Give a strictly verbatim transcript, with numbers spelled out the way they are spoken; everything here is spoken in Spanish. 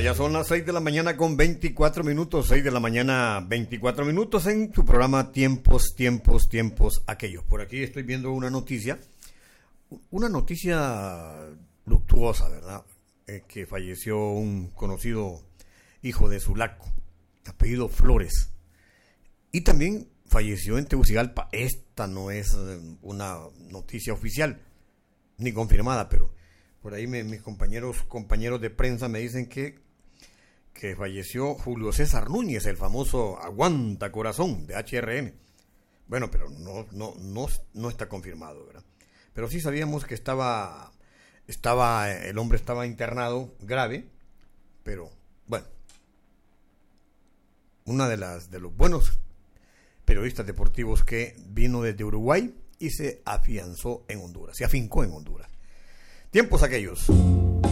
ya son las seis de la mañana con veinticuatro minutos, seis de la mañana veinticuatro minutos en su programa Tiempos, Tiempos, Tiempos Aquellos. Por aquí estoy viendo una noticia, una noticia luctuosa, ¿verdad? Eh, que falleció un conocido hijo de Sulaco, apellido Flores, y también falleció en Tegucigalpa. Esta no es una noticia oficial ni confirmada, pero por ahí me, mis compañeros compañeros de prensa me dicen que, que falleció Julio César Núñez, el famoso Aguanta Corazón de H R N. Bueno, pero no, no, no, no está confirmado, ¿verdad? Pero sí sabíamos que estaba, estaba, el hombre estaba internado grave, pero bueno, una de las de los buenos periodistas deportivos que vino desde Uruguay y se afianzó en Honduras, se afincó en Honduras. Tiempos aquellos.